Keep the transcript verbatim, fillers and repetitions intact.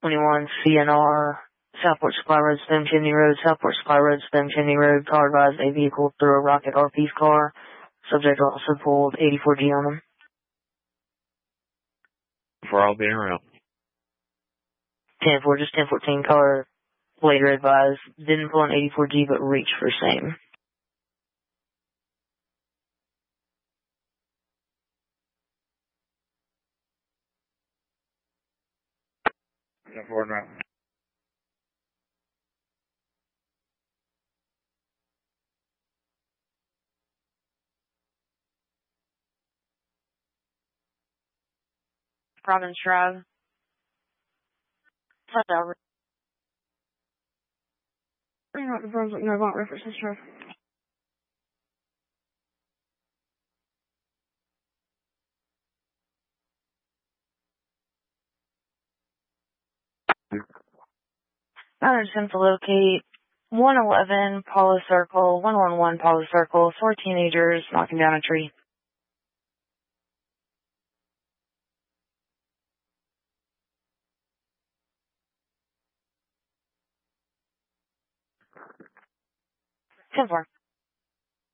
twenty-one C N R, Southport Supply Road, Stone Chimney Road, Southport Supply Road, Stone Chimney Road. Car advised a vehicle through a Rocket R P's car. Subject also pulled eighty-four G on them. For all being around. ten four, just ten fourteen car. Later advised, didn't pull an eighty-four G but reached for same. ten four now. Province Drive. Flat Albert. Bring out the Brunswick Novant references drive. Now they're sent to locate one eleven Palo Circle, one one one Palo Circle, four teenagers knocking down a tree. ten four.